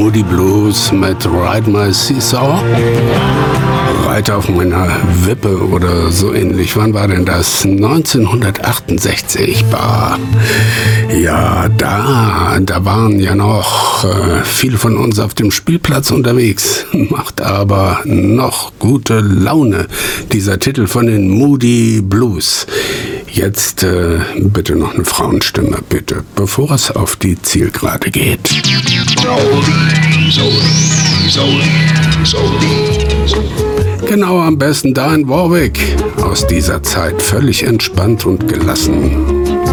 Moody Blues mit Ride My Seesaw. Reiter auf meiner Wippe oder so ähnlich. Wann war denn das? 1968. Bah. Ja, da waren ja noch viele von uns auf dem Spielplatz unterwegs. Macht aber noch gute Laune, dieser Titel von den Moody Blues. Jetzt bitte noch eine Frauenstimme, bitte, bevor es auf die Zielgerade geht. Genau, am besten da in Warwick. Aus dieser Zeit völlig entspannt und gelassen.